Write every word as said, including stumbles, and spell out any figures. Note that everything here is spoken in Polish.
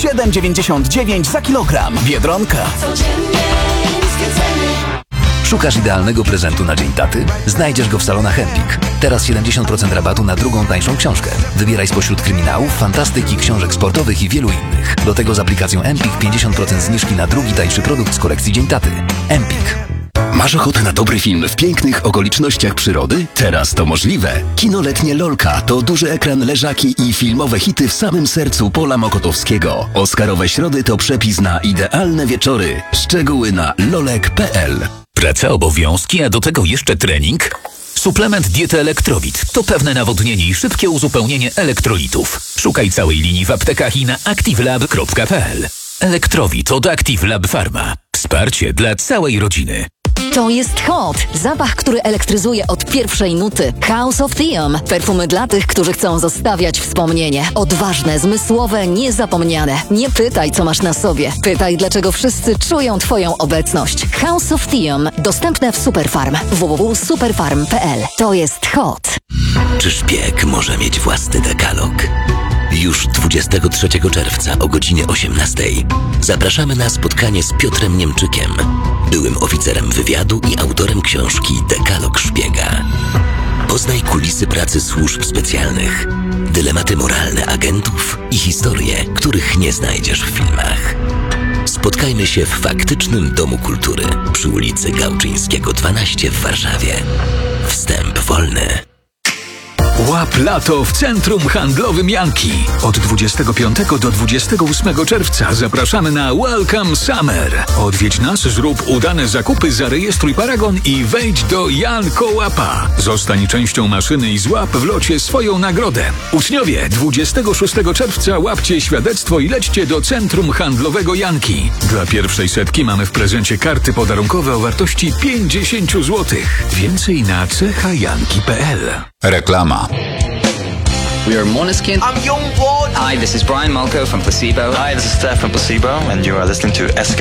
siedem dziewięćdziesiąt dziewięć za kilogram. Biedronka. Szukasz idealnego prezentu na Dzień Taty? Znajdziesz go w salonach Empik. Teraz siedemdziesiąt procent rabatu na drugą tańszą książkę. Wybieraj spośród kryminałów, fantastyki, książek sportowych i wielu innych. Do tego z aplikacją Empik pięćdziesiąt procent zniżki na drugi tańszy produkt z kolekcji Dzień Taty. Empik. Masz ochotę na dobry film w pięknych okolicznościach przyrody? Teraz to możliwe. Kino letnie Lolka to duży ekran, leżaki i filmowe hity w samym sercu pola mokotowskiego. Oscarowe środy to przepis na idealne wieczory. Szczegóły na lolek kropka p l. Praca, obowiązki, a do tego jeszcze trening? Suplement diety Elektrowit to pewne nawodnienie i szybkie uzupełnienie elektrolitów. Szukaj całej linii w aptekach i na activelab kropka p l. Elektrowit od Active Lab Pharma. Wsparcie dla całej rodziny. To jest Hot. Zapach, który elektryzuje od pierwszej nuty. House of Theum. Perfumy dla tych, którzy chcą zostawiać wspomnienie. Odważne, zmysłowe, niezapomniane. Nie pytaj, co masz na sobie. Pytaj, dlaczego wszyscy czują Twoją obecność. House of Theum. Dostępne w Superfarm. w w w kropka superfarm kropka p l. To jest Hot. Czy szpieg może mieć własny dekalog? Już dwudziestego trzeciego czerwca o godzinie osiemnastej zapraszamy na spotkanie z Piotrem Niemczykiem, byłym oficerem wywiadu i autorem książki Dekalog Szpiega. Poznaj kulisy pracy służb specjalnych, dylematy moralne agentów i historie, których nie znajdziesz w filmach. Spotkajmy się w faktycznym Domu Kultury przy ulicy Gałczyńskiego dwanaście w Warszawie. Wstęp wolny. Łap lato w Centrum Handlowym Janki. Od dwudziestego piątego do dwudziestego ósmego czerwca zapraszamy na Welcome Summer. Odwiedź nas, zrób udane zakupy, zarejestruj paragon i wejdź do Janko Łapa. Zostań częścią maszyny i złap w locie swoją nagrodę. Uczniowie, dwudziestego szóstego czerwca łapcie świadectwo i lećcie do Centrum Handlowego Janki. Dla pierwszej setki mamy w prezencie karty podarunkowe o wartości pięćdziesiąt złotych. Więcej na c h janki kropka p l. Reklama. We are Måneskin. I'm Young Blood. Hi, this is Brian Malco from Placebo. Hi, this is Steph from Placebo, and you are listening to S K